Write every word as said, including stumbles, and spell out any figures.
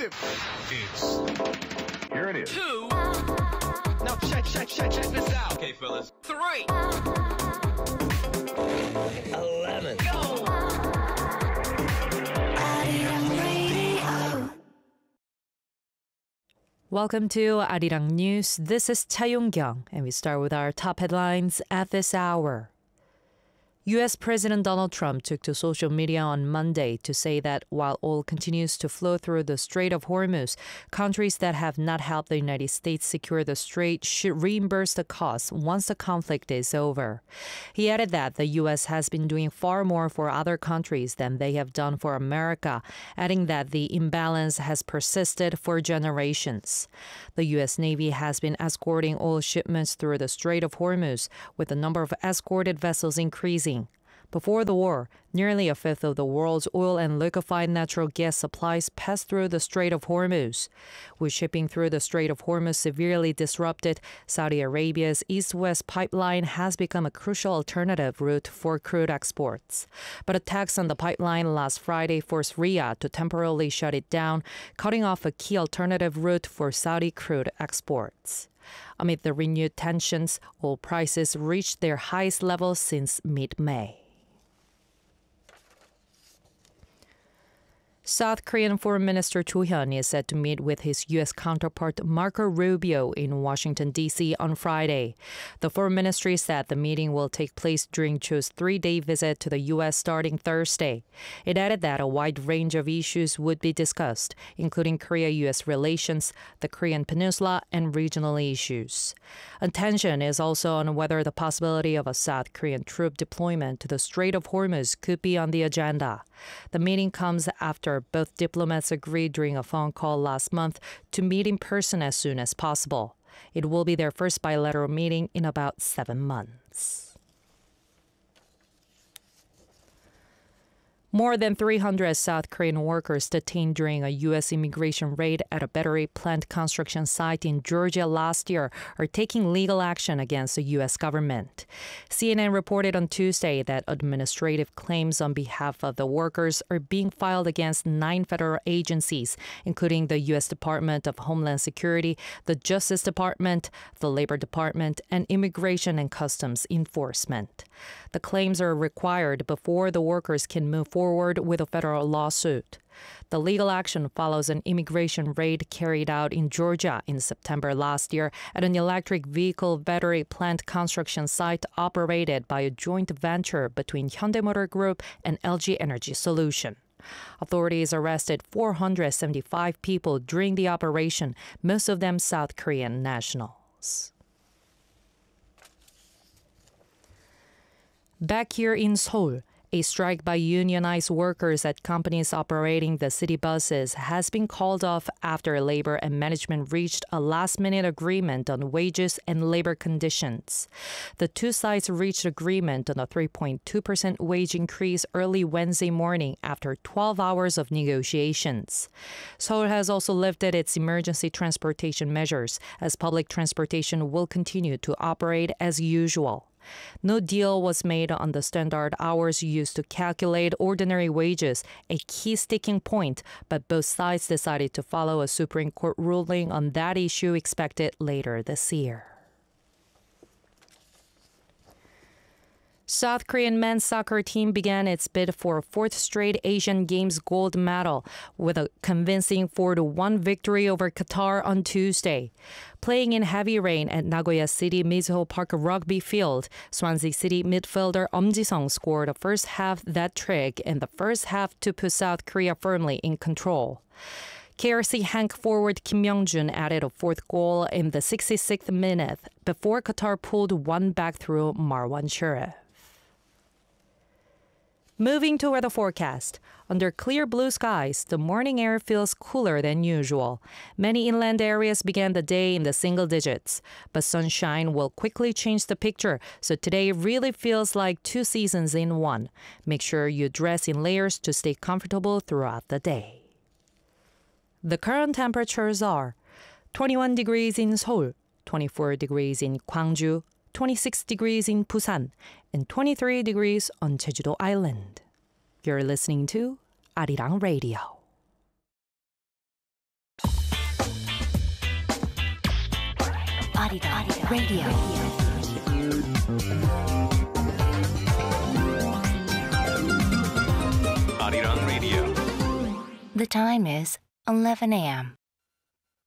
explosive. It's here it is. Two. Now check, check, check, check this out. Okay, fellas. Three. Eleven. Go. Welcome to Arirang News. This is Cha Yong-kyung, and we start with our top headlines at this hour. U S. President Donald Trump took to social media on Monday to say that while oil continues to flow through the Strait of Hormuz, countries that have not helped the United States secure the strait should reimburse the costs once the conflict is over. He added that the U S has been doing far more for other countries than they have done for America, adding that the imbalance has persisted for generations. The U S. Navy has been escorting oil shipments through the Strait of Hormuz, with the number of escorted vessels increasing. Before the war, nearly a fifth of the world's oil and liquefied natural gas supplies passed through the Strait of Hormuz. With shipping through the Strait of Hormuz severely disrupted, Saudi Arabia's east-west pipeline has become a crucial alternative route for crude exports. But attacks on the pipeline last Friday forced Riyadh to temporarily shut it down, cutting off a key alternative route for Saudi crude exports. Amid the renewed tensions, oil prices reached their highest level since mid-May. South Korean Foreign Minister Cho Hyun is set to meet with his U S counterpart Marco Rubio in Washington, D C on Friday. The Foreign Ministry said the meeting will take place during Cho's three-day visit to the U S starting Thursday. It added that a wide range of issues would be discussed, including Korea-U S relations, the Korean Peninsula, and regional issues. Attention is also on whether the possibility of a South Korean troop deployment to the Strait of Hormuz could be on the agenda. The meeting comes after both diplomats agreed during a phone call last month to meet in person as soon as possible. It will be their first bilateral meeting in about seven months. More than three hundred South Korean workers detained during a U S immigration raid at a battery plant construction site in Georgia last year are taking legal action against the U S government. C N N reported on Tuesday that administrative claims on behalf of the workers are being filed against nine federal agencies, including the U S Department of Homeland Security, the Justice Department, the Labor Department, and Immigration and Customs Enforcement. The claims are required before the workers can move forward with a federal lawsuit. The legal action follows an immigration raid carried out in Georgia in September last year at an electric vehicle battery plant construction site operated by a joint venture between Hyundai Motor Group and L G Energy Solution. Authorities arrested four hundred seventy-five people during the operation, most of them South Korean nationals. Back here in Seoul, a strike by unionized workers at companies operating the city buses has been called off after labor and management reached a last-minute agreement on wages and labor conditions. The two sides reached agreement on a three point two percent wage increase early Wednesday morning after twelve hours of negotiations. Seoul has also lifted its emergency transportation measures as public transportation will continue to operate as usual. No deal was made on the standard hours used to calculate ordinary wages, a key sticking point, but both sides decided to follow a Supreme Court ruling on that issue expected later this year. South Korean men's soccer team began its bid for a fourth straight Asian Games gold medal with a convincing four to one victory over Qatar on Tuesday. Playing in heavy rain at Nagoya City Mizuho Park Rugby Field, Swansea City midfielder Um Ji-sung scored a first half that trick in the first half to put South Korea firmly in control. K R C Hank forward Kim Myung-jun added a fourth goal in the sixty-sixth minute before Qatar pulled one back through Marwan Sheriff. Moving to weather forecast. Under clear blue skies, the morning air feels cooler than usual. Many inland areas began the day in the single digits, but sunshine will quickly change the picture, so today really feels like two seasons in one. Make sure you dress in layers to stay comfortable throughout the day. The current temperatures are twenty-one degrees in Seoul, twenty-four degrees in Gwangju, twenty-six degrees in Busan, and twenty-three degrees on Jeju-do Island. You're listening to Arirang Radio. Arirang Radio. Arirang Radio. The time is eleven a.m.